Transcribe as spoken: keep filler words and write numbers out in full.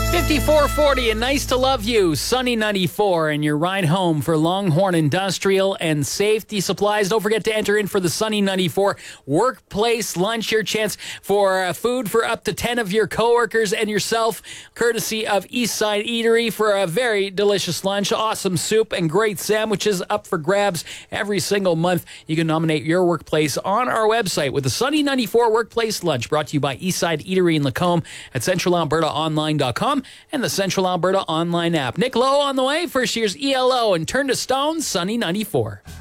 fifty-four forty and nice to love you. Sunny ninety-four and your ride home for Longhorn Industrial and Safety Supplies. Don't forget to enter in for the Sunny ninety-four workplace lunch. Your chance for uh, food for up to ten of your coworkers and yourself, courtesy of Eastside Eatery, for a very delicious lunch. Awesome soup and great sandwiches up for grabs every single month. You can nominate your workplace on our website with the Sunny ninety-four workplace lunch, brought to you by Eastside Eatery in Lacombe at central alberta online dot com and the Central Alberta online app. Nick Lowe on the way, first year's E L O, and Turn to Stone, Sunny ninety-four.